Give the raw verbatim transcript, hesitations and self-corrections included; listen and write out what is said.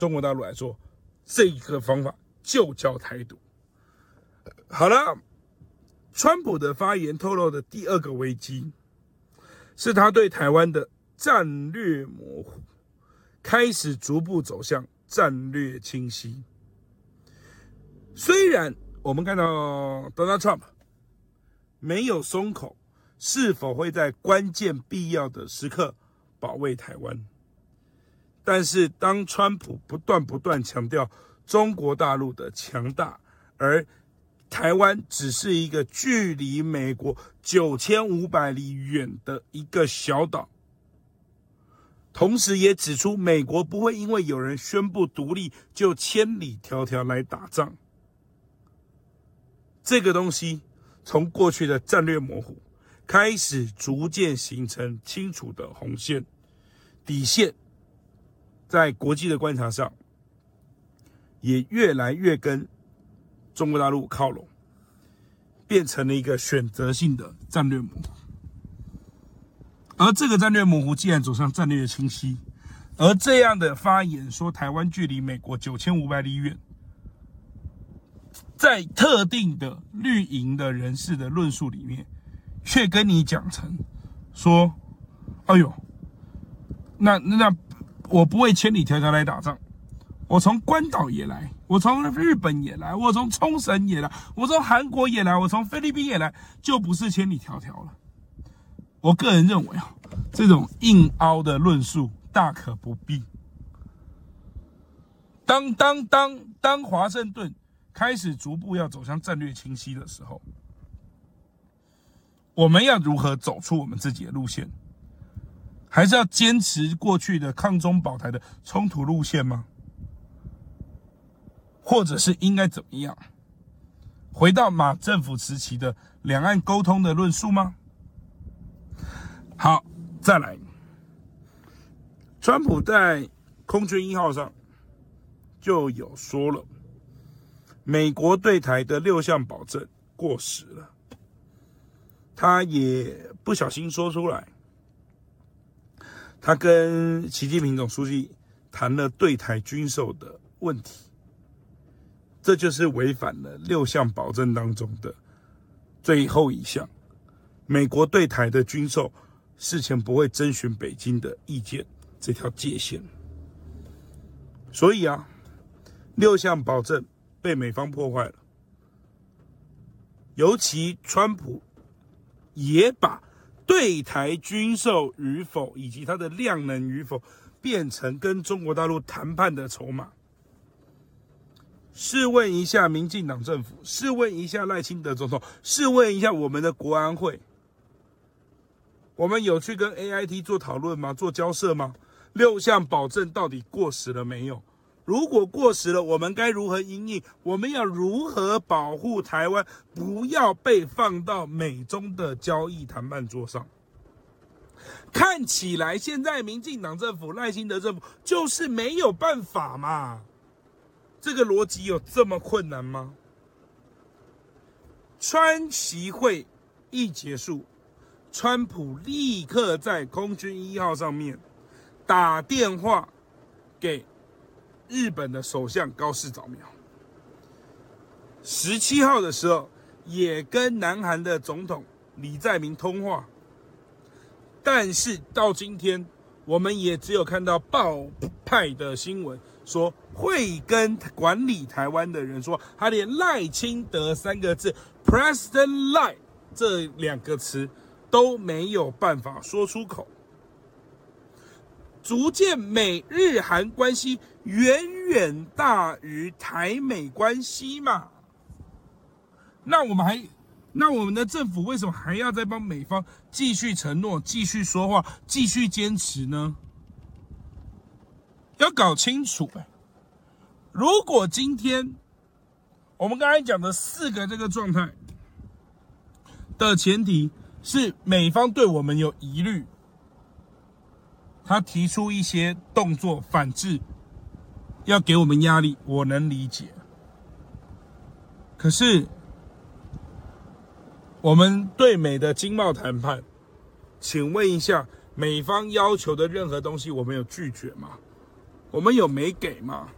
中国大陆来说，这个方法就叫台独。好了，川普的发言透露的第二个危机，是他对台湾的战略模糊开始逐步走向战略清晰。虽然我们看到 Donald Trump 没有松口，是否会在关键必要的时刻保卫台湾，但是当川普不断不断强调中国大陆的强大，而台湾只是一个距离美国九千五百里远的一个小岛，同时也指出美国不会因为有人宣布独立就千里迢迢来打仗。这个东西从过去的战略模糊开始逐渐形成清楚的红线底线，在国际的观察上也越来越跟中国大陆靠拢，变成了一个选择性的战略模糊。而这个战略模糊既然走向战略清晰，而这样的发言说台湾距离美国九千五百里远，在特定的绿营的人士的论述里面，却跟你讲成说，哎呦，那那我不会千里迢迢来打仗，我从关岛也来，我从日本也来，我从冲绳也来，我从韩国也来，我从菲律宾也来，就不是千里迢迢了。我个人认为啊，这种硬凹的论述大可不必。当当当当华盛顿开始逐步要走向战略清晰的时候，我们要如何走出我们自己的路线？还是要坚持过去的抗中保台的冲突路线吗？或者是应该怎么样？回到马政府时期的两岸沟通的论述吗？好，再来，川普在空军一号上就有说了，美国对台的六项保证过时了，他也不小心说出来，他跟习近平总书记谈了对台军售的问题，这就是违反了六项保证当中的最后一项，美国对台的军售事前不会征询北京的意见这条界限。所以啊，六项保证被美方破坏了，尤其川普也把对台军售与否以及它的量能与否变成跟中国大陆谈判的筹码。试问一下民进党政府，试问一下赖清德总统，试问一下我们的国安会，我们有去跟 A I T 做讨论吗？做交涉吗？六项保证到底过时了没有？如果过时了，我们该如何因应？我们要如何保护台湾不要被放到美中的交易谈判桌上？看起来现在民进党政府、赖清德政府就是没有办法嘛。这个逻辑有这么困难吗？川习会一结束，川普立刻在空军一号上面打电话给日本的首相高市早苗，十七号的时候也跟南韩的总统李在明通话，但是到今天我们也只有看到报派的新闻说会跟管理台湾的人说，他连赖清德三个字 President Lai 这两个词都没有办法说出口，逐渐美日韩关系远远大于台美关系嘛。那我们还那我们的政府为什么还要再帮美方继续承诺、继续说话、继续坚持呢？要搞清楚哎，如果今天我们刚才讲的四个这个状态的前提是美方对我们有疑虑，他提出一些动作反制，要给我们压力，我能理解。可是我们对美的经贸谈判，请问一下，美方要求的任何东西我们有拒绝吗？我们有没给吗？